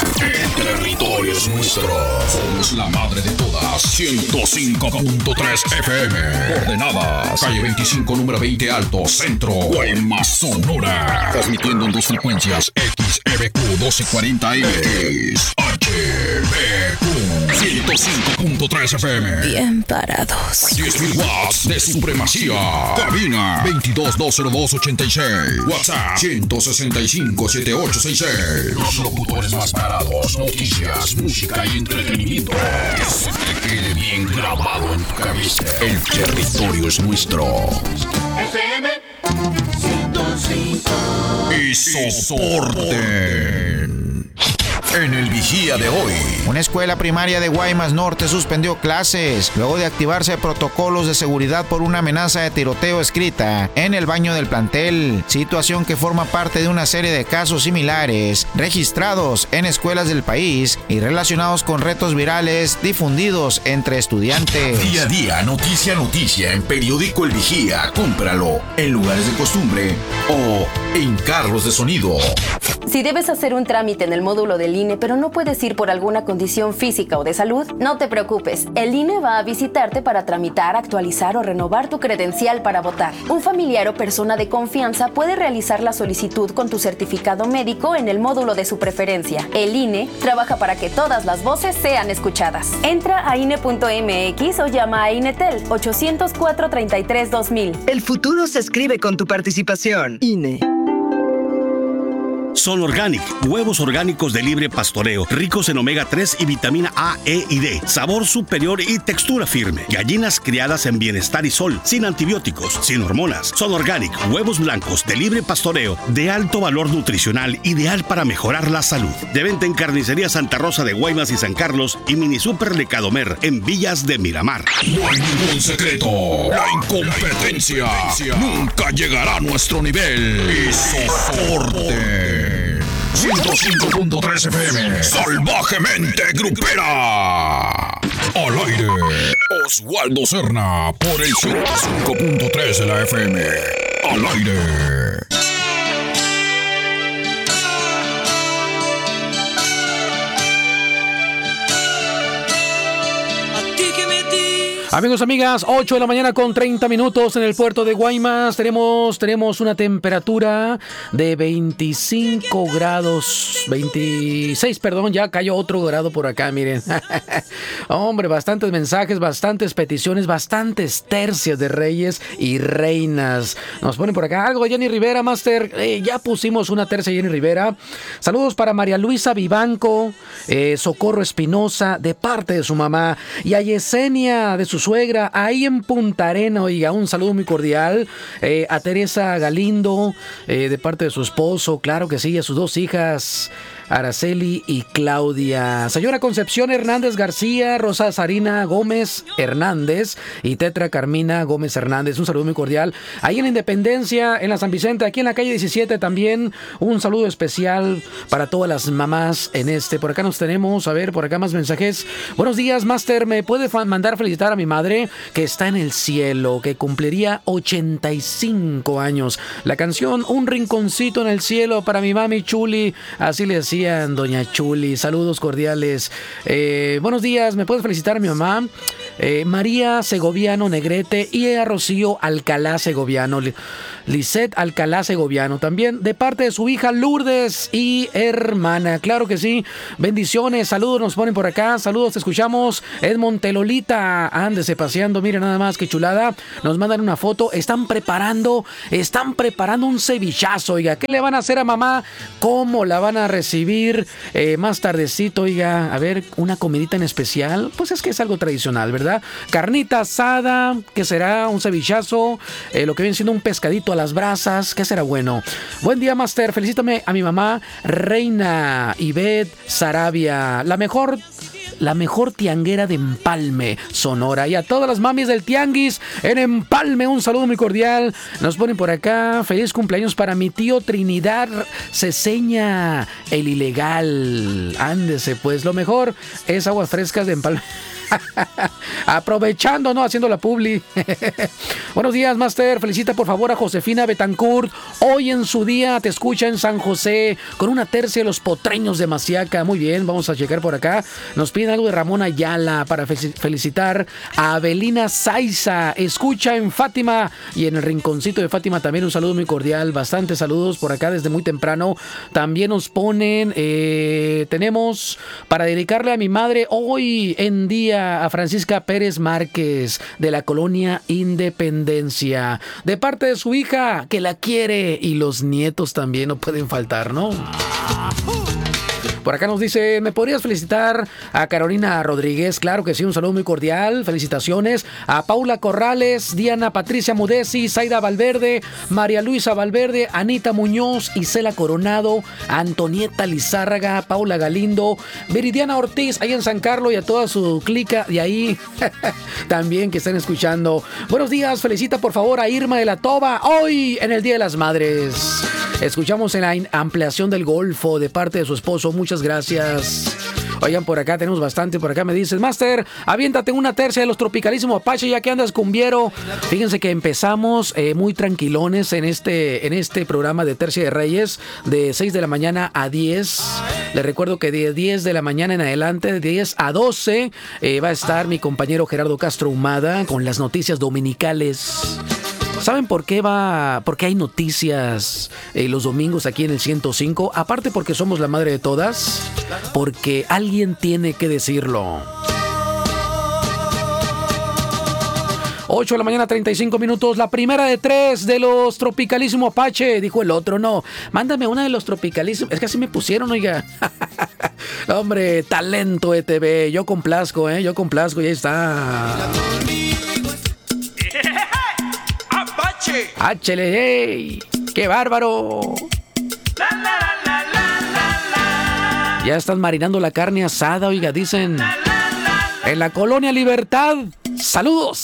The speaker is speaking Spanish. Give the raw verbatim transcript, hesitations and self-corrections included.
El territorio es nuestro. Somos la madre de todas. ciento cinco punto tres F M. Coordenadas. Calle veinticinco, número veinte Alto, Centro, Guaymas, Sonora. Transmitiendo en dos frecuencias. X E B Q doce cuarenta M. X H B Q ciento cinco punto tres F M. Bien parados. diez mil watts de supremacía. Cabina veintidós, dos cero dos, ochenta y seis. WhatsApp ciento sesenta y cinco, setenta y ocho sesenta y seis. Los locutores más parados. Noticias, música y entretenimiento. Que se te quede bien grabado en tu cabeza. El territorio es nuestro. F M ciento cinco. Y soporten. En el Vigía de hoy. Una escuela primaria de Guaymas Norte suspendió clases luego de activarse protocolos de seguridad por una amenaza de tiroteo escrita en el baño del plantel, situación que forma parte de una serie de casos similares registrados en escuelas del país y relacionados con retos virales difundidos entre estudiantes. Día a día, noticia a noticia en Periódico El Vigía. Cómpralo en lugares de costumbre o en carros de sonido. Si debes hacer un trámite en el módulo del I N E, pero no puedes ir por alguna condición física o de salud, no te preocupes. El I N E va a visitarte para tramitar, actualizar o renovar tu credencial para votar. Un familiar o persona de confianza puede realizar la solicitud con tu certificado médico en el módulo de su preferencia. El I N E trabaja para que todas las voces sean escuchadas. Entra a I N E punto M X o llama a INETEL ochocientos cuatro, treinta y tres, dos mil. El futuro se escribe con tu participación. I N E. Son Organic, huevos orgánicos de libre pastoreo, ricos en omega tres y vitamina A, E y D, sabor superior y textura firme. Gallinas criadas en bienestar y sol, sin antibióticos, sin hormonas. Son Organic, huevos blancos de libre pastoreo, de alto valor nutricional, ideal para mejorar la salud. De venta en Carnicería Santa Rosa de Guaymas y San Carlos y Mini Super Lecadomer en Villas de Miramar. No hay ningún secreto. La incompetencia nunca llegará a nuestro nivel. Y soporte. ciento cinco punto tres F M. Salvajemente grupera. Al aire. Oswaldo Serna por el ciento cinco punto tres de la F M. Al aire. Amigos, amigas, ocho de la mañana con treinta minutos en el puerto de Guaymas. Tenemos, tenemos una temperatura de veinticinco grados, veintiséis, perdón, ya cayó otro grado por acá, miren. Hombre, bastantes mensajes, bastantes peticiones, bastantes tercias de reyes y reinas. Nos ponen por acá algo de Jenny Rivera, Master. Eh, ya pusimos una tercia de Jenny Rivera. Saludos para María Luisa Vivanco, eh, Socorro Espinosa, de parte de su mamá, y a Yesenia, de su suegra, ahí en Punta Arena. Oiga, un saludo muy cordial. Eh, a Teresa Galindo, eh, de parte de su esposo, claro que sí, a sus dos hijas, Araceli y Claudia. Señora Concepción Hernández García, Rosa Sarina Gómez Hernández y Tetra Carmina Gómez Hernández. Un saludo muy cordial. Ahí en la Independencia, en la San Vicente, aquí en la calle diecisiete también. Un saludo especial para todas las mamás en este. Por acá nos tenemos, a ver, por acá más mensajes. Buenos días, Master. ¿Me puede fa- mandar felicitar a mi madre que está en el cielo, que cumpliría ochenta y cinco años? La canción Un Rinconcito en el Cielo para mi mami Chuli. Así le decía doña Chuli. Saludos cordiales. Eh, buenos días, ¿me puedes felicitar a mi mamá? Eh, María Segoviano Negrete y a Rocío Alcalá Segoviano. Lisette Alcalá Segoviano también, de parte de su hija Lourdes y hermana. Claro que sí. Bendiciones, saludos nos ponen por acá. Saludos, te escuchamos. Edmond Telolita, ándese paseando. Miren nada más que chulada. Nos mandan una foto. Están preparando, están preparando un cevichazo, oiga. ¿Qué le van a hacer a mamá? ¿Cómo la van a recibir? Eh, más tardecito, oiga. A ver, una comidita en especial. Pues es que es algo tradicional, ¿verdad? Carnita asada, ¿qué será? Un cevichazo, eh, lo que viene siendo un pescadito a las brasas, ¿qué será bueno? Buen día, Master. Felicítame a mi mamá, Reina Ivette Sarabia, la mejor... la mejor tianguera de Empalme, Sonora. Y a todas las mamis del tianguis en Empalme, un saludo muy cordial. Nos ponen por acá, feliz cumpleaños para mi tío Trinidad Ceseña, el ilegal. Ándese, pues, lo mejor es aguas frescas de Empalme. Aprovechando, ¿no? Haciendo la publi. Buenos días, Master. Felicita por favor a Josefina Betancourt. Hoy en su día te escucha en San José con una tercia de los potreños de Maciaca. Muy bien, vamos a checar por acá. Nos piden algo de Ramón Ayala para fe- felicitar a Abelina Saiza. Escucha en Fátima y en el rinconcito de Fátima también un saludo muy cordial. Bastantes saludos por acá desde muy temprano. También nos ponen, eh, tenemos para dedicarle a mi madre hoy en día a Francisca Pérez Márquez de la colonia Independencia, de parte de su hija que la quiere, y los nietos también no pueden faltar, ¿no? Por acá nos dice, ¿me podrías felicitar a Carolina Rodríguez? Claro que sí, un saludo muy cordial, felicitaciones a Paula Corrales, Diana Patricia Mudesi, Zaida Valverde, María Luisa Valverde, Anita Muñoz, Isela Coronado, Antonieta Lizárraga, Paula Galindo, Viridiana Ortiz, ahí en San Carlos, y a toda su clica de ahí también que están escuchando. Buenos días, felicita por favor a Irma de la Toba, hoy en el Día de las Madres. Escuchamos en la ampliación del Golfo de parte de su esposo. Muchas gracias. Oigan, por acá tenemos bastante. Por acá me dicen, Master, aviéntate una tercia de los Tropicalísimo Apache ya que andas cumbiero. Fíjense que empezamos eh, muy tranquilones en este, en este programa de Tercia de Reyes de seis de la mañana a diez. Les recuerdo que de diez de la mañana en adelante, de diez a doce, eh, va a estar mi compañero Gerardo Castro Humada con las noticias dominicales. ¿Saben por qué va? ¿Por qué hay noticias eh, los domingos aquí en el ciento cinco? Aparte porque somos la madre de todas, porque alguien tiene que decirlo. ocho de la mañana, treinta y cinco minutos. La primera de tres de los Tropicalísimo Apache. Dijo el otro, no. Mándame una de los Tropicalísimos. Es que así me pusieron, oiga. Hombre, talento E T V. Yo complazco, ¿eh? Yo complazco y ahí está. ¡Áchele, hey! ¡Qué bárbaro! Ya están marinando la carne asada, oiga, dicen. En la Colonia Libertad. ¡Saludos!